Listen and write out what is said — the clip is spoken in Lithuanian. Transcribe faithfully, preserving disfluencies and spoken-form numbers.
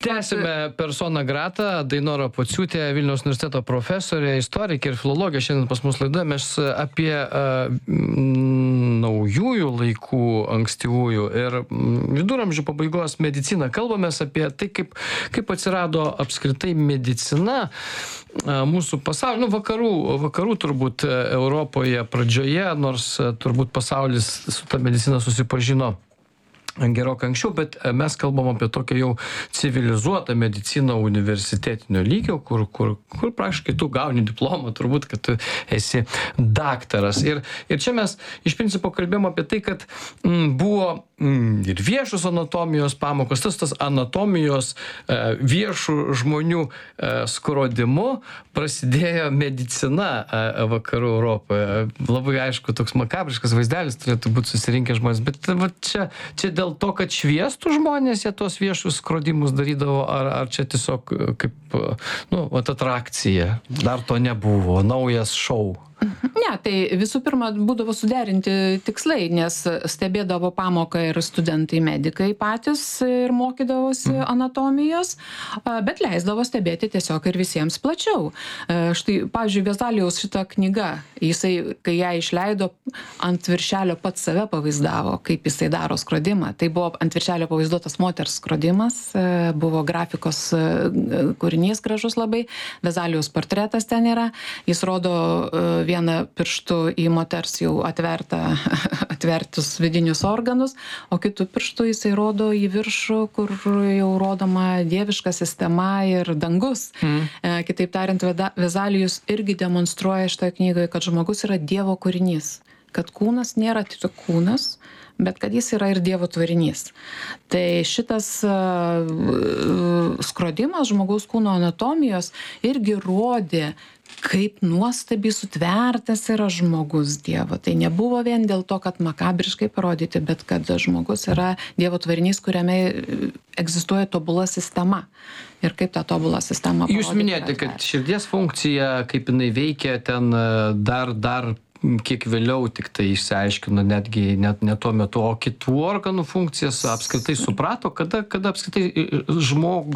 Tęsime persona grata. Dainora Pociūtė, Vilniaus universiteto profesorė, istorikė ir filologė. Šiandien pas mus laidoje mes apie uh, naujųjų laikų, ankstyvųjų ir viduramžių pabaigos mediciną kalbamės apie tai, kaip, kaip atsirado apskritai medicina uh, mūsų pasaulio, nu, vakarų, vakarų turbūt Europoje pradžioje, nors uh, turbūt pasaulis su ta medicina susipažino gerokai anksčiau, bet mes kalbam apie tokią jau civilizuotą mediciną universitetinio lygio, kur, kur, kur praktiškai tu gauni diplomą, turbūt, kad tu esi daktaras. Ir, ir čia mes iš principo kalbėjom apie tai, kad m, buvo m, ir viešos anatomijos pamokos, tas, tas anatomijos e, viešų žmonių e, skrodimu prasidėjo medicina e, vakarų Europoje. Labai aišku, toks makabriškas vaizdelis turėtų būti susirinkę žmonės, bet va, čia, čia dėl to, kad šviestų žmonės, jie tos viešus skrodimus darydavo, ar, ar čia tiesiog kaip, nu, vat atrakcija. Dar to nebuvo, naujas šou. Ne, tai visų pirma būdavo suderinti tikslai, nes stebėdavo pamoką ir studentai medikai patys ir mokydavosi anatomijos, bet leisdavo stebėti tiesiog ir visiems plačiau. Štai, pavyzdžiui, Vezalijaus šita knyga, jisai, kai ją išleido, ant viršelio pats save pavaizdavo, kaip jisai daro skrodimą. Tai buvo ant viršelio pavaizduotas moters skrodimas, buvo grafikos kūrinys gražus labai, Vezalijaus portretas ten yra, jis rodo vieną pirštų į moters jau atvertą, atvertus vidinius organus, o kitų pirštų jisai rodo į viršų, kur jau rodoma dieviška sistema ir dangus. Mm. Kitaip tariant, Vezalijus irgi demonstruoja šitoje knygoje, kad žmogus yra Dievo kūrinys, kad kūnas nėra tik kūnas, bet kad jis yra ir Dievo tvarinys. Tai šitas uh, skrodimas žmogaus kūno anatomijos irgi rodė, kaip nuostabiai sutvertas yra žmogus Dievo. Tai nebuvo vien dėl to, kad makabriškai parodyti, bet kad žmogus yra Dievo tvarinys, kuriame egzistuoja tobula sistema. Ir kaip tą tobulą sistemą parodyti. Jūs minėjote, kad širdies funkcija, kaip jinai veikia, ten dar, dar kiek vėliau tik tai išsiaiškino, netgi net ne tuo metu, o kitų organų funkcijas apskritai suprato, kada, kada apskritai žmogų